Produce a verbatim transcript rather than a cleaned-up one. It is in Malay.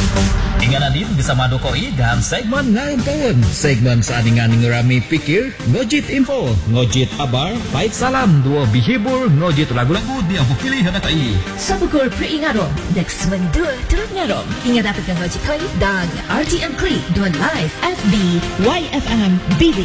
Hingga nanti bersama Dokoi dan segmen Ngayong Tahun. Segmen seading-ading rami pikir, ngojit info, ngojit kabar, baik salam, dua bihibur, ngojit lagu-lagu dia pilih hadatai. Sabukur peringatong, next mendua turut ngarong. Hingga dapatkan ngojit koi dan R T M Klik dua live F B Y F M B D.